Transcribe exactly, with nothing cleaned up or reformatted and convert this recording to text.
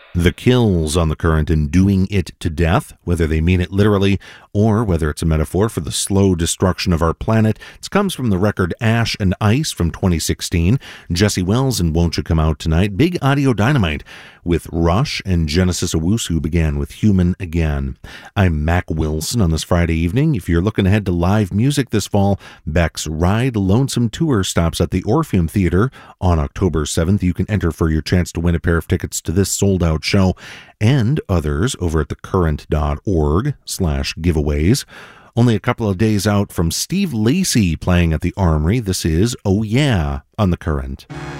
The Kills on The Current and Doing It to Death, whether they mean it literally or whether it's a metaphor for the slow destruction of our planet. It comes from the record Ash and Ice from twenty sixteen. Jesse Wells and Won't You Come Out Tonight. Big audio dynamite with Rush, and Genesis Owusu began with Human Again. I'm Mac Wilson on this Friday evening. If you're looking ahead to live music this fall, Beck's Ride Lonesome Tour stops at the Orpheum Theater on October seventh. You can enter for your chance to win a pair of tickets to this sold-out show and others over at thecurrent.org slash giveaways. Only a couple of days out from Steve Lacy playing at the Armory. This is Oh Yeah on The Current.